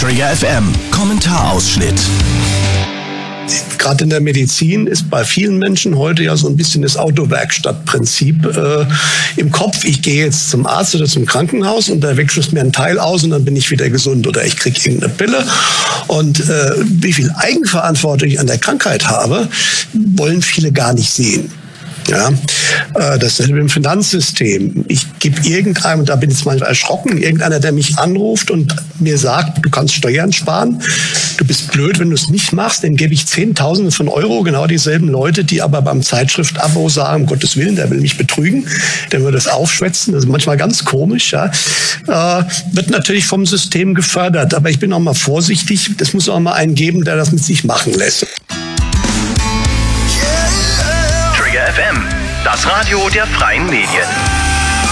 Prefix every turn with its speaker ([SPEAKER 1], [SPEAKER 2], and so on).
[SPEAKER 1] Trigger FM Kommentarausschnitt.
[SPEAKER 2] Gerade in der Medizin ist bei vielen Menschen heute ja so ein bisschen das Autowerkstattprinzip im Kopf. Ich gehe jetzt zum Arzt oder zum Krankenhaus und da wechselt mir ein Teil aus und dann bin ich wieder gesund oder ich kriege irgendeine Pille. Und wie viel Eigenverantwortung ich an der Krankheit habe, wollen viele gar nicht sehen. Ja, dasselbe im Finanzsystem. Ich gebe irgendeinem, und da bin ich manchmal erschrocken, irgendeiner, der mich anruft und mir sagt, du kannst Steuern sparen, du bist blöd, wenn du es nicht machst, dann gebe ich Zehntausende von Euro, genau dieselben Leute, die aber beim Zeitschrift-Abo sagen, um Gottes Willen, der will mich betrügen, der will das aufschwätzen, das ist manchmal ganz komisch, ja. Wird natürlich vom System gefördert, aber ich bin auch mal vorsichtig, es muss auch mal einen geben, der das mit sich machen lässt.
[SPEAKER 1] Trigger FM, das Radio der freien Medien.